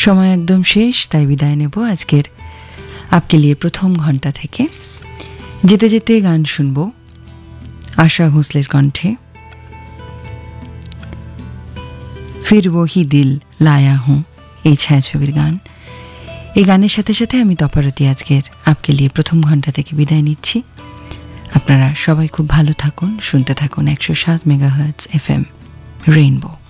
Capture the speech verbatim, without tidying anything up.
সময় একদম শেষ, তাই বিদায় নেব আজকের আপকে লিয়ে প্রথম ঘন্টা থেকে। যেতে যেতে গান শুনবো আশা ভোসলের কণ্ঠে, ফির ওহি দিল লায়া হুঁ, এই ছায়াছবির গান। এই গানের সাথে সাথে আমি তপারতি আজকের আপকে লিয়ে প্রথম ঘন্টা থেকে বিদায় নিচ্ছি। আপনারা সবাই খুব ভালো থাকুন, শুনতে থাকুন একশো সাত মেগাহার্টজ এফ এম রেইনবো।